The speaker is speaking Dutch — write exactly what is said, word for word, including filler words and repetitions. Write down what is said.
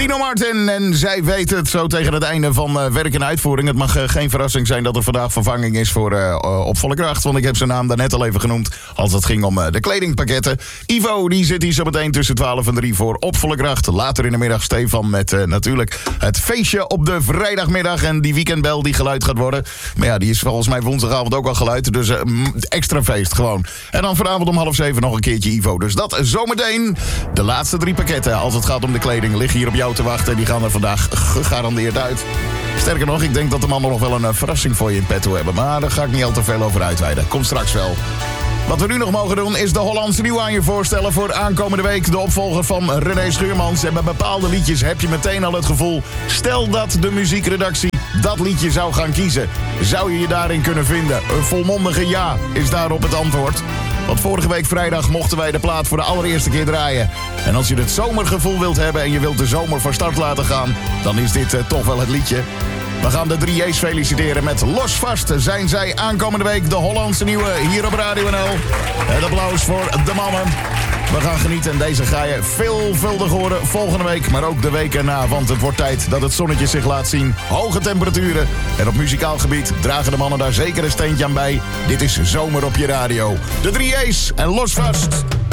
Tino Martin en zij weet het zo tegen het einde van uh, werk en uitvoering. Het mag uh, geen verrassing zijn dat er vandaag vervanging is voor uh, Op Volle Kracht. Want ik heb zijn naam daarnet al even genoemd als het ging om uh, de kledingpakketten. Ivo die zit hier zo meteen tussen twaalf en drie voor Op Volle Kracht. Later in de middag Stefan met uh, natuurlijk het feestje op de vrijdagmiddag. En die weekendbel die geluid gaat worden. Maar ja, die is volgens mij woensdagavond ook al geluid. Dus uh, extra feest gewoon. En dan vanavond om half zeven nog een keertje Ivo. Dus dat zometeen. De laatste drie pakketten als het gaat om de kleding liggen hier op jou te wachten. Die gaan er vandaag gegarandeerd uit. Sterker nog, ik denk dat de mannen nog wel een uh, verrassing voor je in petto hebben. Maar daar ga ik niet al te veel over uitweiden. Komt straks wel. Wat we nu nog mogen doen is de Hollandse Nieuw aan je voorstellen voor aankomende week. De opvolger van René Schuurmans. En bij bepaalde liedjes heb je meteen al het gevoel. Stel dat de muziekredactie dat liedje zou gaan kiezen. Zou je je daarin kunnen vinden? Een volmondige ja is daarop het antwoord. Want vorige week vrijdag mochten wij de plaat voor de allereerste keer draaien. En als je het zomergevoel wilt hebben en je wilt de zomer van start laten gaan, dan is dit uh, toch wel het liedje. We gaan de drie J's feliciteren met Los Vast. Zijn zij aankomende week de Hollandse Nieuwe hier op Radio N L. Het applaus voor de mannen. We gaan genieten en deze ga je veelvuldig horen volgende week, maar ook de week erna. Want het wordt tijd dat het zonnetje zich laat zien. Hoge temperaturen. En op muzikaal gebied dragen de mannen daar zeker een steentje aan bij. Dit is Zomer op je radio. De drie J's en Los Vast.